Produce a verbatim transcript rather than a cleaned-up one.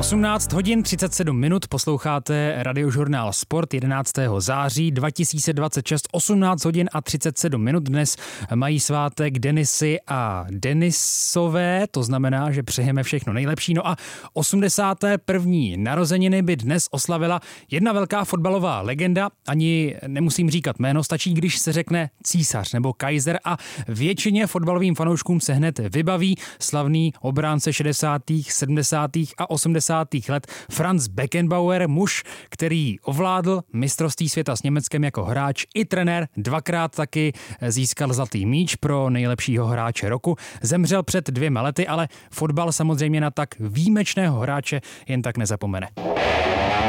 osmnáct hodin třicet sedm minut, posloucháte Radiožurnál Sport jedenáctého září dva tisíce dvacet šest, osmnáct hodin a třicet sedm minut. Dnes mají svátek Denisy a Denisové, to znamená, že přejeme všechno nejlepší. No a osmdesáté první narozeniny by dnes oslavila jedna velká fotbalová legenda, ani nemusím říkat jméno, stačí, když se řekne císař nebo kaiser a většině fotbalovým fanouškům se hned vybaví slavný obránce šedesátých, sedmdesátých a osmdesátých let Franz Beckenbauer, muž, který ovládl mistrovství světa s Německem jako hráč i trenér, dvakrát taky získal zlatý míč pro nejlepšího hráče roku. Zemřel před dvěma lety, ale fotbal samozřejmě na tak výjimečného hráče jen tak nezapomene.